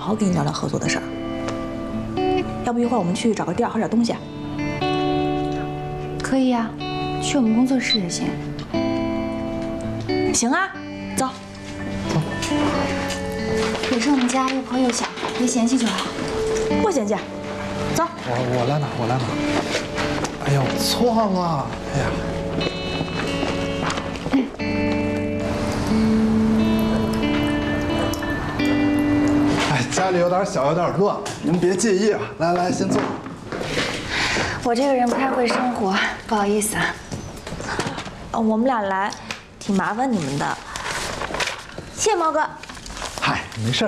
好跟你聊聊合作的事儿。要不一会儿我们去找个店喝点东西？ 可以呀，去我们工作室也行。 行啊，走。走。 也是我们家又破又小，别嫌弃就好。 不嫌弃。走。 我来拿，我来拿。哎呦，错了！哎呀。 家里有点小，有点乱，您别介意啊。来来，先坐。 我这个人不太会生活，不好意思啊。 我们俩来，挺麻烦你们的。谢谢毛哥。 嗨，没事儿。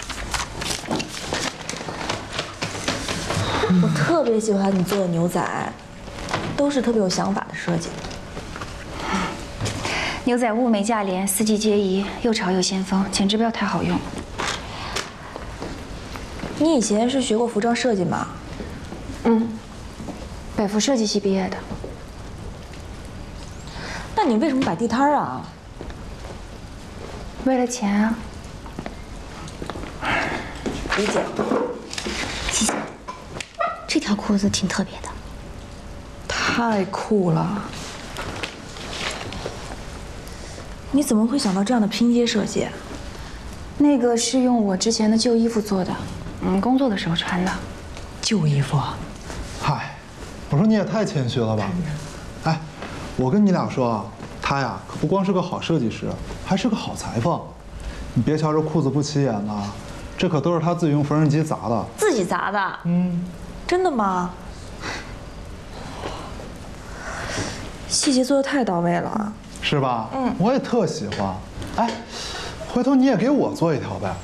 我特别喜欢你做的牛仔，都是特别有想法的设计。 牛仔物美价廉，四季皆宜，又潮又先锋，简直不要太好用。 你以前是学过服装设计吗？ 北服设计系毕业的。 那你为什么摆地摊啊？ 为了钱啊。 理解。 谢谢。这条裤子挺特别的。 太酷了！你怎么会想到这样的拼接设计？ 那个是用我之前的旧衣服做的。 工作的时候穿的， 旧衣服。 嗨，我说你也太谦虚了吧！哎，我跟你俩说啊，他呀可不光是个好设计师，还是个好裁缝。你别瞧这裤子不起眼呐，这可都是他自己用缝纫机砸的。 自己砸的？真的吗？细节做的太到位了， 是吧？我也特喜欢。哎，回头你也给我做一条呗。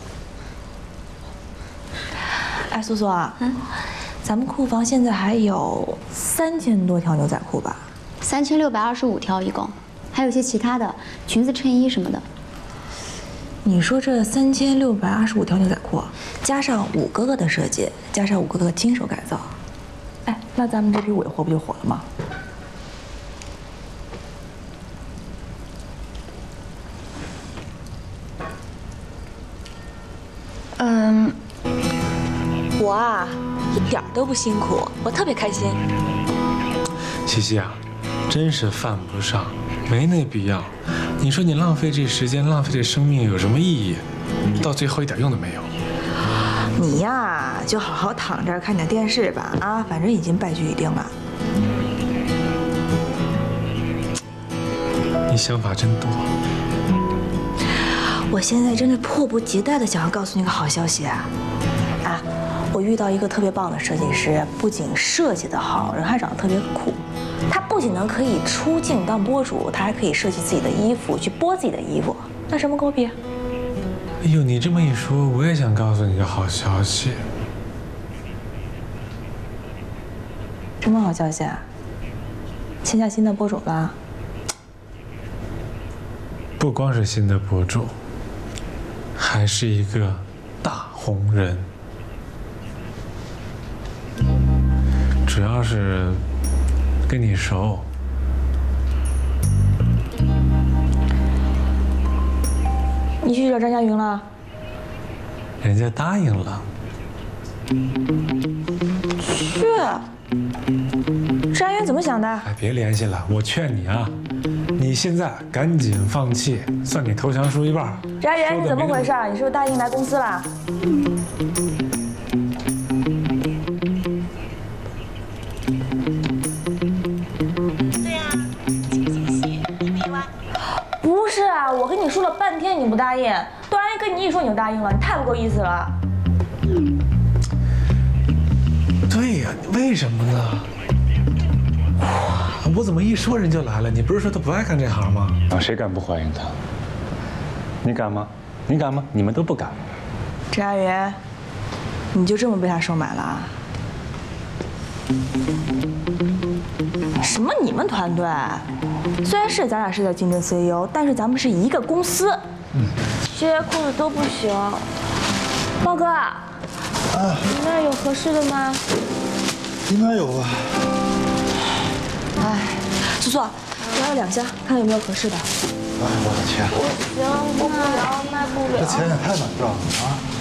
哎，苏苏啊，咱们库房现在还有3000多条牛仔裤吧 ？3625条一共，还有一些其他的裙子、衬衣什么的。 你说这3625条牛仔裤，加上5个个的设计，加上5个个亲手改造，哎，那咱们这批尾货不就火了吗？我啊，一点都不辛苦，我特别开心。 西西啊，真是犯不上，没那必要。你说你浪费这时间，浪费这生命有什么意义？到最后一点用都没有。 你呀，就好好躺着看点电视吧啊，反正已经败局已定了。 你想法真多。 我现在真的迫不及待的想要告诉你个好消息啊！啊！ 我遇到一个特别棒的设计师，不仅设计得好，人还长得特别酷。他不仅能可以出镜当博主，他还可以设计自己的衣服，去播自己的衣服。那什么跟我比？ 哎呦，你这么一说，我也想告诉你个好消息。 什么好消息啊？签下新的博主了？ 不光是新的博主，还是一个大红人。 主要是跟你熟， 你去找张佳云了？ 人家答应了。 去？张云怎么想的？ 哎，别联系了，我劝你啊，你现在赶紧放弃，算你投降输一半。 张云，你怎么回事？你是不是答应来公司了？ 不是啊，我跟你说了半天你不答应，突然跟你一说你就答应了，你太不够意思了。 对呀，为什么呢？我怎么一说人就来了？你不是说他不爱干这行吗？ 啊，谁敢不欢迎他？你敢吗？你敢吗？你们都不敢。 陈佳云，你就这么被他收买了啊？什么你们团队？虽然是咱俩是在竞争 CEO， 但是咱们是一个公司。这些裤子都不行。猫哥，你那儿有合适的吗？ 应该有吧。 哎，苏苏，拿了2箱，看有没有合适的。 哎，我的天！ 不行，我不了，卖不了。 这钱也太难赚了啊！